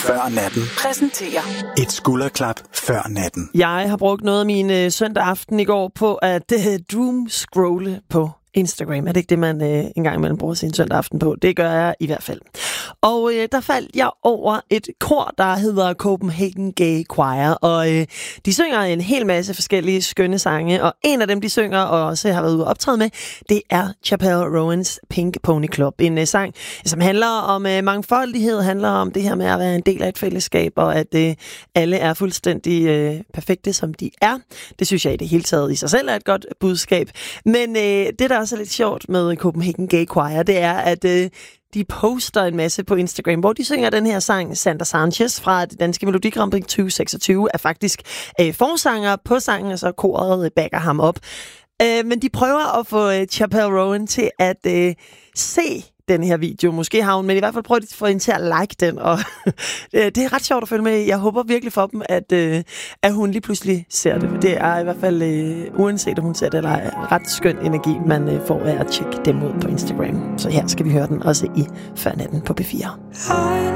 før natten præsenterer et skulderklap før natten. Jeg har brugt noget af min søndag aften i går på at doom-scrolle på Instagram. Er det ikke det, man en gang imellem bruger sin søndag aften på? Det gør jeg i hvert fald. Og der faldt jeg over et kor, der hedder Copenhagen Gay Choir, og de synger en hel masse forskellige skønne sange, og en af dem, de synger og også har været ude og optræde med, det er Chappell Rowans Pink Pony Club. En sang, som handler om mangfoldighed, handler om det her med at være en del af et fællesskab, og at alle er fuldstændig perfekte, som de er. Det synes jeg i det hele taget i sig selv er et godt budskab. Men det, der også er lidt sjovt med Copenhagen Gay Choir, det er, at de poster en masse på Instagram, hvor de synger den her sang. Sander Sanchez fra det danske Melodi Grand Prix 2026 er faktisk forsanger på sangen, og så koret backer ham op. Men de prøver at få Chappell Rowan til at se den her video. Måske har hun, men i hvert fald prøver de at få hende til at like den, og det er ret sjovt at følge med. Jeg håber virkelig for dem, at hun lige pludselig ser det. Det er i hvert fald, uanset om hun ser det, eller ret skøn energi, man får af at tjekke dem ud på Instagram. Så her skal vi høre den også i Før Natten på P4.